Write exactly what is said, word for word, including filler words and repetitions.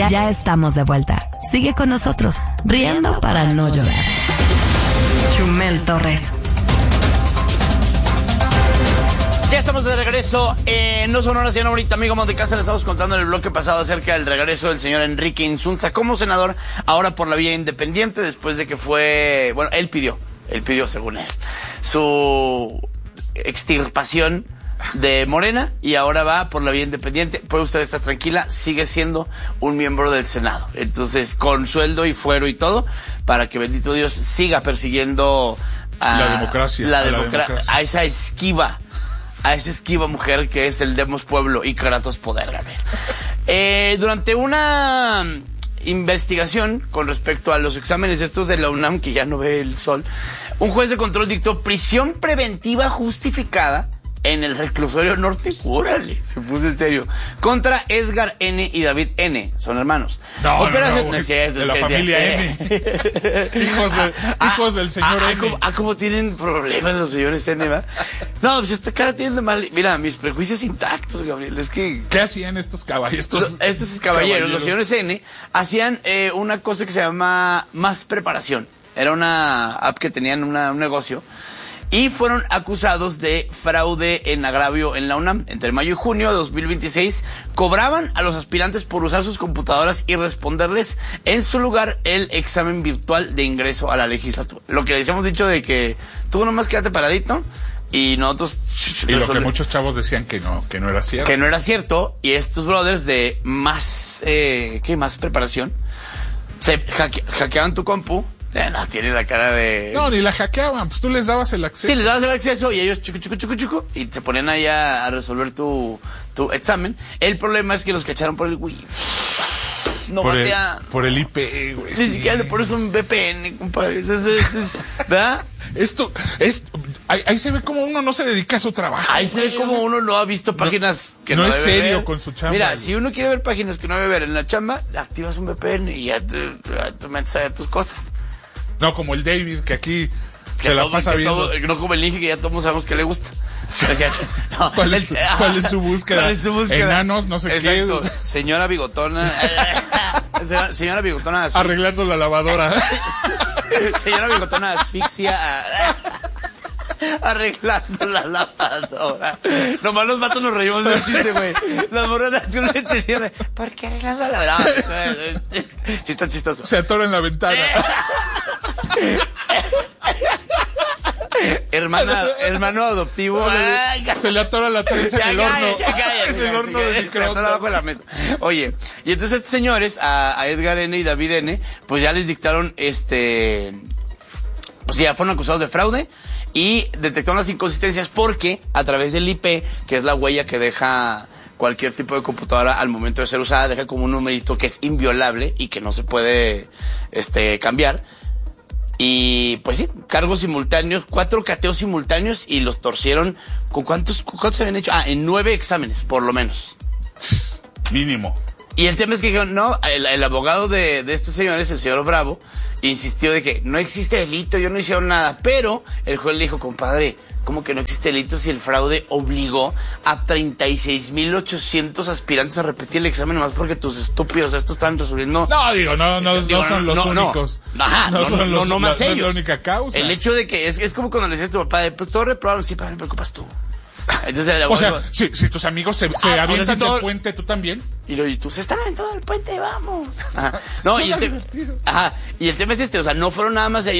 Ya, ya estamos de vuelta. Sigue con nosotros, riendo para no llorar. Chumel Torres. Ya estamos de regreso en No Sonora, señora bonita amigo Montecasa. Le estamos contando en el bloque pasado acerca del regreso del señor Enrique Insunza como senador, ahora por la vía independiente, después de que fue, bueno, él pidió, él pidió según él, su extirpación de Morena y ahora va por la vía independiente. Puede usted estar tranquila, sigue siendo un miembro del Senado. Entonces, con sueldo y fuero y todo, para que bendito Dios siga persiguiendo a la democracia, la a, democ- la democracia. a esa esquiva. A esa esquiva mujer que es el Demos Pueblo y Kratos Poder, Gabriel. Eh, durante una investigación con respecto a los exámenes estos de la UNAM, que ya no ve el sol, un juez de control dictó prisión preventiva justificada en el reclusorio norte. Órale, se puso en serio. Contra Edgar N. y David N. Son hermanos. No, Operación, no, no, no es cierto, de la es que familia ya sé. N. hijos, de, hijos del señor ah, N. Ah, como, ah, como tienen problemas los señores N, ¿verdad? No, pues esta cara tiene de mal. Mira, mis prejuicios intactos, Gabriel. Es que. ¿Qué hacían estos caballeros? Estos, Los, estos caballeros, los señores N, hacían eh, una cosa que se llama Más Preparación. Era una app que tenían una, un negocio. Y fueron acusados de fraude en agravio en la UNAM. Entre mayo y junio de dos mil veintiséis, cobraban a los aspirantes por usar sus computadoras y responderles en su lugar el examen virtual de ingreso a la legislatura. Lo que les hemos dicho de que tú nomás quédate paradito y nosotros... Y lo que muchos chavos decían que no, que no era cierto. Que no era cierto. Y estos brothers de más, eh, ¿qué? Más preparación, se hacke- hackeaban tu compu. Eh, no, tiene la cara de... No, ni la hackeaban, pues tú les dabas el acceso. Sí, les dabas el acceso y ellos chucu, chucu, chucu, chucu, y se ponían ahí a, a resolver tu, tu examen. El problema es que los cacharon por el Wi-Fi. No por, el, batean. por el I P, güey. Ni Sí. siquiera le pones un V P N, compadre. Es, es, es, es, ¿verdad? Esto, es, ahí, ahí se ve como uno no se dedica a su trabajo. Ahí se ve como uno no ha visto páginas no, que no, no es debe serio ver. con su chamba. Mira, güey. si uno quiere ver páginas que no debe ver en la chamba, activas un V P N y ya te, ya te metes a ver tus cosas. No, como el David, que aquí Que se la todo- pasa que viendo. todo- no como el Inge, que ya todos sabemos que le gusta. O sea, no, ¿Cuál es su- el- cuál es su búsqueda? ¿Cuál es su búsqueda? Enanos, no sé qué. Exacto. Señora bigotona. señora, señora bigotona. asfixia. Arreglando la lavadora. Señora bigotona asfixia. Arreglando la lavadora. Nomás los vatos nos reímos del chiste, güey. Las morras no le entendían. ¿Por qué arreglando la lavadora? Sí, está chistoso. Se atora en la ventana. Hermana, hermano adoptivo. Ay, Se le atora la trenza en el Ya, horno. ya, ya, En el horno de microondas. abajo de la mesa. Oye, y entonces estos señores, a, a Edgar N. y David N., pues ya les dictaron, este, pues ya fueron acusados de fraude y detectaron las inconsistencias porque a través del I P, que es la huella que deja cualquier tipo de computadora al momento de ser usada, deja como un numerito que es inviolable y que no se puede, este, cambiar. Y pues sí, cargos simultáneos, cuatro cateos simultáneos y los torcieron. ¿Con cuántos, con cuántos se habían hecho? Ah, en nueve exámenes, por lo menos. Mínimo. Y el tema es que dijeron, no, el, el abogado de, de estos señores, el señor Bravo, insistió de que no existe delito, yo no hicieron nada. Pero el juez le dijo, compadre, ¿cómo que no existe delito si el fraude obligó a treinta y seis mil ochocientos aspirantes a repetir el examen nomás porque tus estúpidos estos están resolviendo? No, digo, no, no, Digo, no son los no, no. únicos. Ajá, no, no, son no, los- no más la- no ellos. es la única causa. El hecho de que es, es como cuando le decías a tu papá, pues todos reprobaron, sí, pero no me preocupas tú. Entonces el O abogado, sea, si, si tus amigos se, se Ah, o sea, avientan si todo- del puente, ¿tú también? y lo y tú, se están aventando del puente, vamos. Ajá. No, y el, Suena te- divertido. ajá, y el tema es este, o sea, no fueron nada más ellos.